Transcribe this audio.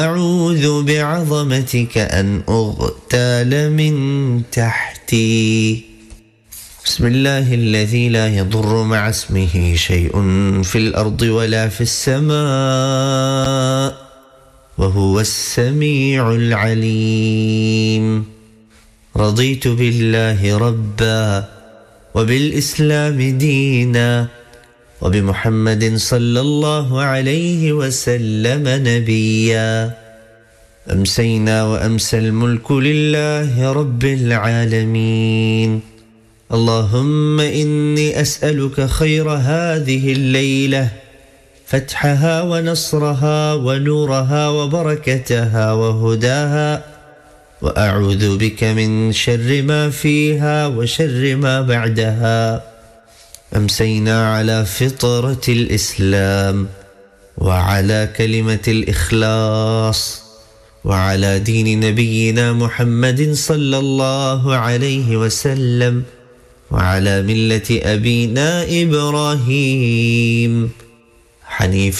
أعوذ بعظمتك أن أغتال من تحتي. بسم الله الذي لا يضر مع اسمه شيء في الأرض ولا في السماء وهو السميع العليم. رضيت بالله ربا وبالإسلام دينا وبمحمد صلى الله عليه وسلم نبيا. أمسينا وأمسى الملك لله رب العالمين. اللهم إني أسألك خير هذه الليلة، فتحها ونصرها ونورها وبركتها وهداها، وأعوذ بك من شر ما فيها وشر ما بعدها. أمسينا على فطرة الإسلام وعلى كلمة الإخلاص وعلى دين نبينا محمد صلى الله عليه وسلم وعلى ملة أبينا إبراهيم حنيفا